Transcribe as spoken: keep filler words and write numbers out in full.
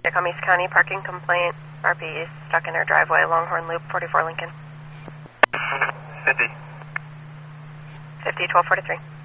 Tacoma East County, parking complaint. R P is stuck in her driveway, Longhorn Loop, forty-four Lincoln. fifty. fifty, twelve forty-three.